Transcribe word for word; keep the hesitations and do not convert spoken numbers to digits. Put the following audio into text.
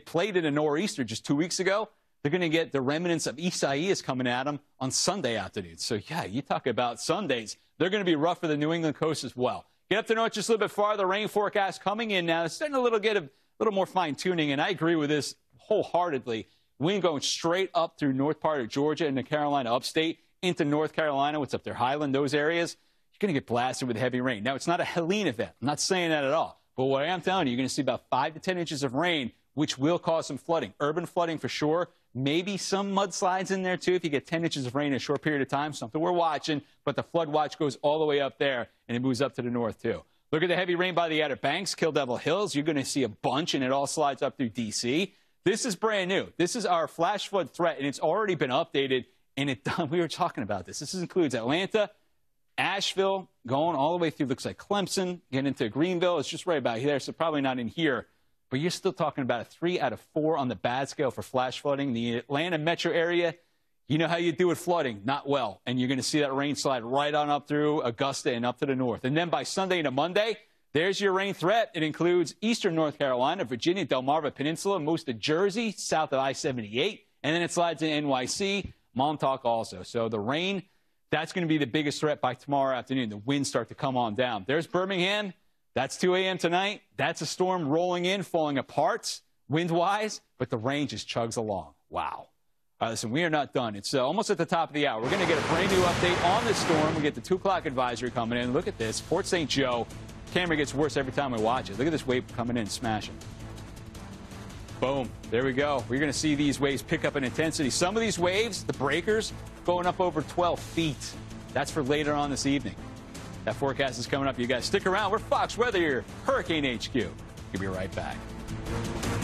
played in a nor'easter just two weeks ago. They're going to get the remnants of Isaias coming at them on Sunday afternoon. So, yeah, you talk about Sundays. They're going to be rough for the New England coast as well. Get up to north just a little bit farther. Rain forecast coming in now. It's starting a little get a little more fine-tuning, and I agree with this wholeheartedly. Wind going straight up through north part of Georgia and the Carolina upstate into North Carolina. What's up there? Highland, those areas. You're going to get blasted with heavy rain. Now, it's not a Helene event. I'm not saying that at all. But what I am telling you, you're going to see about five to ten inches of rain, which will cause some flooding. Urban flooding for sure. Maybe some mudslides in there, too, if you get ten inches of rain in a short period of time. Something we're watching. But the flood watch goes all the way up there, and it moves up to the north, too. Look at the heavy rain by the Outer Banks, Kill Devil Hills. You're going to see a bunch, and it all slides up through D C This is brand new. This is our flash flood threat, and it's already been updated. And it, we were talking about this. This includes Atlanta, Asheville, going all the way through, looks like Clemson, getting into Greenville. It's just right about here, so probably not in here. But you're still talking about a three out of four on the bad scale for flash flooding. The Atlanta metro area, you know how you do with flooding, not well. And you're going to see that rain slide right on up through Augusta and up to the north. And then by Sunday into Monday, there's your rain threat. It includes eastern North Carolina, Virginia, Delmarva Peninsula, most of Jersey, south of I seventy-eight. And then it slides in N Y C, Montauk also. So the rain, that's going to be the biggest threat by tomorrow afternoon. The winds start to come on down. There's Birmingham. That's two a m tonight. That's a storm rolling in, falling apart wind-wise, but the rain just chugs along. Wow. All right, listen, we are not done. It's uh, almost at the top of the hour. We're going to get a brand new update on this storm. We get the two o'clock advisory coming in. Look at this. Port Saint Joe. Camera gets worse every time we watch it. Look at this wave coming in, smashing. Boom. There we go. We're going to see these waves pick up in intensity. Some of these waves, the breakers, going up over twelve feet. That's for later on this evening. That forecast is coming up. You guys stick around. We're Fox Weather here, Hurricane H Q. We'll be right back.